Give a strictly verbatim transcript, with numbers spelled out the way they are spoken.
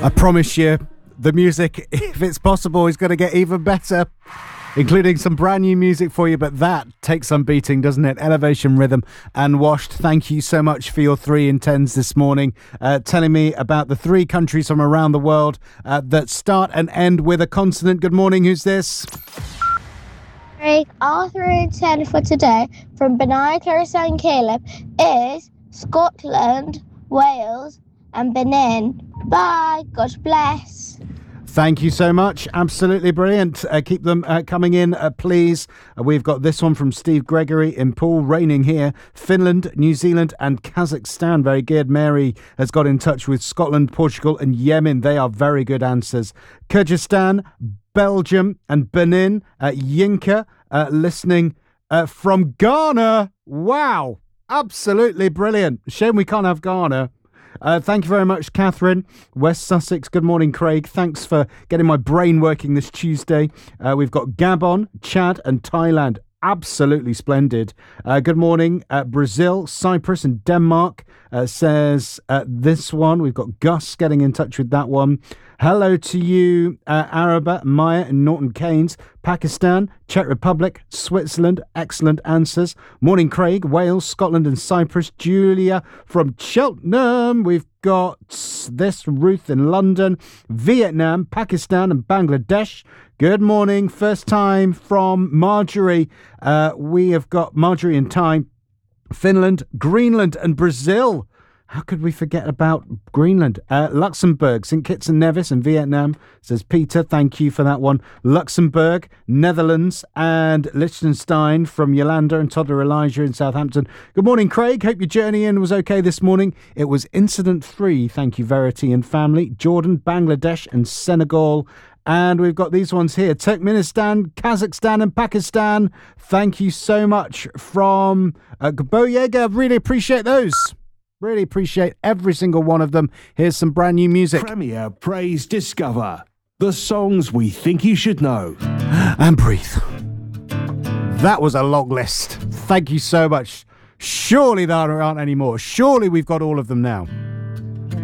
I promise you, the music, if it's possible, is going to get even better, including some brand new music for you. But that takes some beating, doesn't it? Elevation Rhythm and Washed. Thank you so much for your three in tens this morning, uh, telling me about the three countries from around the world uh, that start and end with a consonant. Good morning. Who's this? Craig, our three in ten for today from Benai, Clarissa and Caleb is Scotland, Wales and Benin. Bye. God bless. Thank you so much. Absolutely brilliant. Uh, keep them uh, coming in, uh, please. Uh, we've got this one from Steve Gregory in Poole. Raining here. Finland, New Zealand and Kazakhstan. Very good. Mary has got in touch with Scotland, Portugal and Yemen. They are very good answers. Kyrgyzstan, Belgium and Benin. Uh, Yinka uh, listening uh, from Ghana. Wow. Absolutely brilliant. Shame we can't have Ghana. Uh, thank you very much, Catherine. West Sussex. Good morning, Craig. Thanks for getting my brain working this Tuesday. Uh, we've got Gabon, Chad and Thailand. Absolutely splendid. Uh, good morning, uh, Brazil, Cyprus and Denmark, uh, says uh, this one. We've got Gus getting in touch with that one. Hello to you, uh, Araba, Maya and Norton Keynes, Pakistan, Czech Republic, Switzerland. Excellent answers. Morning, Craig, Wales, Scotland and Cyprus. Julia from Cheltenham. We've got this, Ruth in London, Vietnam, Pakistan and Bangladesh. Good morning. First time from Marjorie. Uh, we have got Marjorie in time. Finland, Greenland and Brazil. How could we forget about Greenland? Uh, Luxembourg, Saint Kitts and Nevis and Vietnam, says Peter. Thank you for that one. Luxembourg, Netherlands and Liechtenstein from Yolanda and toddler Elijah in Southampton. Good morning, Craig. Hope your journey in was okay this morning. It was incident free. Thank you, Verity and family. Jordan, Bangladesh and Senegal. And we've got these ones here. Turkmenistan, Kazakhstan and Pakistan. Thank you so much from uh, Boyega. Really appreciate those. Really appreciate every single one of them. Here's some brand new music. Premier Praise Discover. The songs we think you should know. And breathe. That was a long list. Thank you so much. Surely there aren't any more. Surely we've got all of them now.